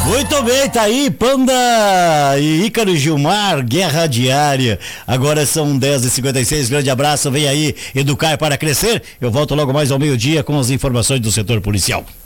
Muito bem, tá aí Panda e Ícaro Gilmar, guerra diária. Agora são 10h56, grande abraço, vem aí Educar para Crescer. Eu volto logo mais ao meio-dia com as informações do setor policial.